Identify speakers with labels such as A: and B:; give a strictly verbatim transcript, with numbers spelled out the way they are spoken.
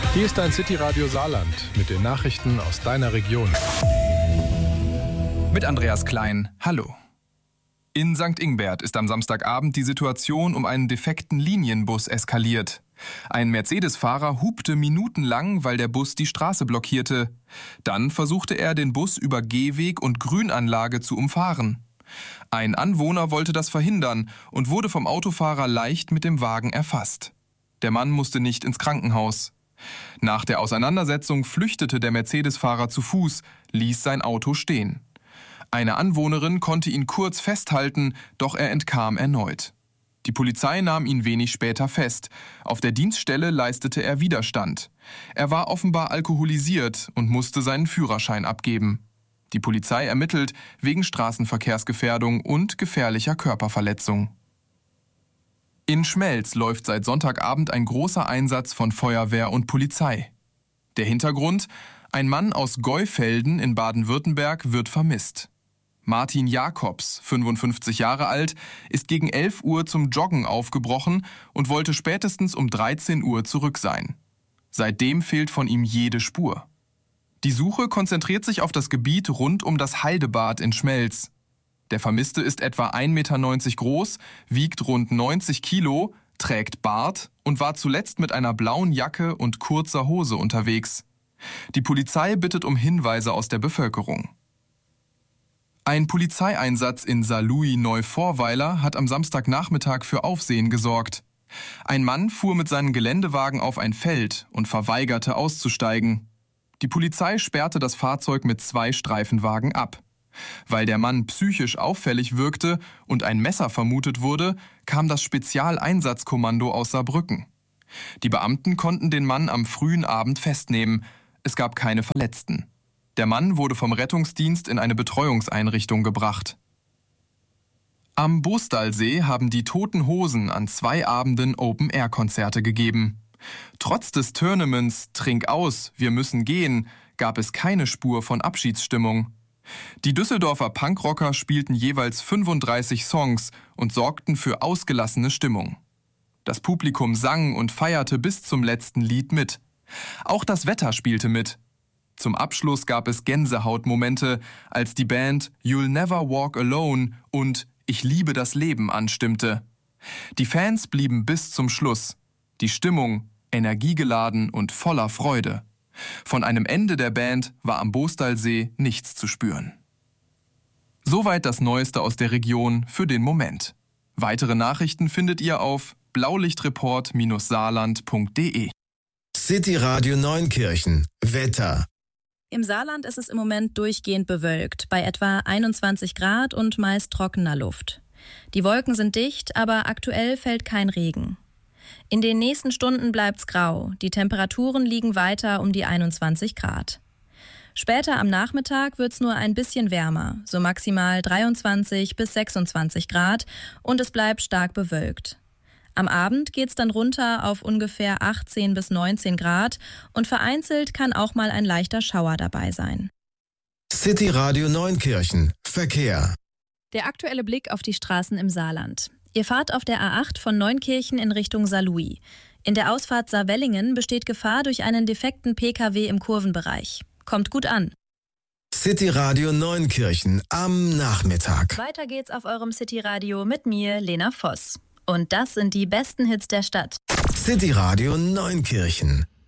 A: Hier ist dein City-Radio Saarland mit den Nachrichten aus deiner Region.
B: Mit Andreas Klein, hallo. In Sankt Ingbert ist am Samstagabend die Situation um einen defekten Linienbus eskaliert. Ein Mercedes-Fahrer hupte minutenlang, weil der Bus die Straße blockierte. Dann versuchte er, den Bus über Gehweg und Grünanlage zu umfahren. Ein Anwohner wollte das verhindern und wurde vom Autofahrer leicht mit dem Wagen erfasst. Der Mann musste nicht ins Krankenhaus. Nach der Auseinandersetzung flüchtete der Mercedes-Fahrer zu Fuß, ließ sein Auto stehen. Eine Anwohnerin konnte ihn kurz festhalten, doch er entkam erneut. Die Polizei nahm ihn wenig später fest. Auf der Dienststelle leistete er Widerstand. Er war offenbar alkoholisiert und musste seinen Führerschein abgeben. Die Polizei ermittelt wegen Straßenverkehrsgefährdung und gefährlicher Körperverletzung. In Schmelz läuft seit Sonntagabend ein großer Einsatz von Feuerwehr und Polizei. Der Hintergrund: Ein Mann aus Geufelden in Baden-Württemberg wird vermisst. Martin Jakobs, fünfundfünfzig Jahre alt, ist gegen elf Uhr zum Joggen aufgebrochen und wollte spätestens um dreizehn Uhr zurück sein. Seitdem fehlt von ihm jede Spur. Die Suche konzentriert sich auf das Gebiet rund um das Heidebad in Schmelz. Der Vermisste ist etwa ein Meter neunzig groß, wiegt rund neunzig Kilo, trägt Bart und war zuletzt mit einer blauen Jacke und kurzer Hose unterwegs. Die Polizei bittet um Hinweise aus der Bevölkerung. Ein Polizeieinsatz in Saarlouis-Neuvorweiler hat am Samstagnachmittag für Aufsehen gesorgt. Ein Mann fuhr mit seinem Geländewagen auf ein Feld und verweigerte auszusteigen. Die Polizei sperrte das Fahrzeug mit zwei Streifenwagen ab. Weil der Mann psychisch auffällig wirkte und ein Messer vermutet wurde, kam das Spezialeinsatzkommando aus Saarbrücken. Die Beamten konnten den Mann am frühen Abend festnehmen. Es gab keine Verletzten. Der Mann wurde vom Rettungsdienst in eine Betreuungseinrichtung gebracht. Am Bostalsee haben die Toten Hosen an zwei Abenden Open-Air-Konzerte gegeben. Trotz des Tournaments Trink aus, wir müssen gehen, gab es keine Spur von Abschiedsstimmung. Die Düsseldorfer Punkrocker spielten jeweils fünfunddreißig Songs und sorgten für ausgelassene Stimmung. Das Publikum sang und feierte bis zum letzten Lied mit. Auch das Wetter spielte mit. Zum Abschluss gab es Gänsehautmomente, als die Band You'll Never Walk Alone und Ich liebe das Leben anstimmte. Die Fans blieben bis zum Schluss. Die Stimmung energiegeladen und voller Freude. Von einem Ende der Band war am Bostalsee nichts zu spüren. Soweit das Neueste aus der Region für den Moment. Weitere Nachrichten findet ihr auf blaulichtreport Bindestrich saarland Punkt de.
C: City Radio Neunkirchen. Wetter.
D: Im Saarland ist es im Moment durchgehend bewölkt, bei etwa einundzwanzig Grad und meist trockener Luft. Die Wolken sind dicht, aber aktuell fällt kein Regen. In den nächsten Stunden bleibt's grau. Die Temperaturen liegen weiter um die einundzwanzig Grad. Später am Nachmittag wird's nur ein bisschen wärmer, so maximal dreiundzwanzig bis sechsundzwanzig Grad, und es bleibt stark bewölkt. Am Abend geht's dann runter auf ungefähr achtzehn bis neunzehn Grad und vereinzelt kann auch mal ein leichter Schauer dabei sein.
C: City Radio Neunkirchen. Verkehr.
D: Der aktuelle Blick auf die Straßen im Saarland. Ihr fahrt auf der A acht von Neunkirchen in Richtung Saarlouis. In der Ausfahrt Saarwellingen besteht Gefahr durch einen defekten P K W im Kurvenbereich. Kommt gut an.
C: City Radio Neunkirchen am Nachmittag.
D: Weiter geht's auf eurem City Radio mit mir, Lena Voss. Und das sind die besten Hits der Stadt.
C: City Radio Neunkirchen.